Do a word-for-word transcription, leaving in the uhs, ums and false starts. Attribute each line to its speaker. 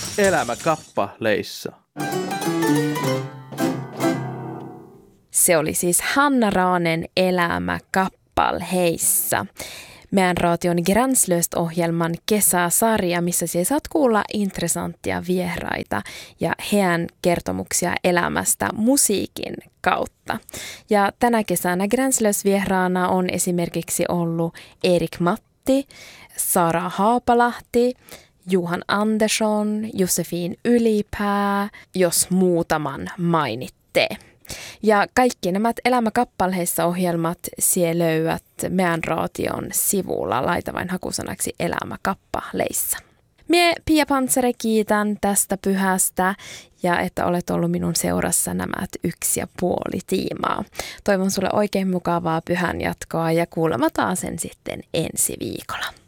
Speaker 1: Elämäkappaleissa.
Speaker 2: Se oli siis Hanna Raanen Elämäkappaleissa. Meidän raation Gränslöst-ohjelman kesäsarja, missä siis saat kuulla interessanttia vieraita ja heidän kertomuksia elämästä musiikin kautta. Ja tänä kesänä Gränslös-vieraana on esimerkiksi ollut Erik Matti, Sara Haapalahti, Johan Andersson, Josefin Ylipää, jos muutaman mainitte. Ja kaikki nämä Elämäkappaleissa ohjelmat siellä löydät meidän raation sivulla. Laita vain hakusanaksi Elämäkappaleissa. Mie Pia Pantsere kiitän tästä pyhästä ja että olet ollut minun seurassa nämä yksi ja puoli tiimaa. Toivon sulle oikein mukavaa pyhän jatkoa ja kuulemme taas sen sitten ensi viikolla.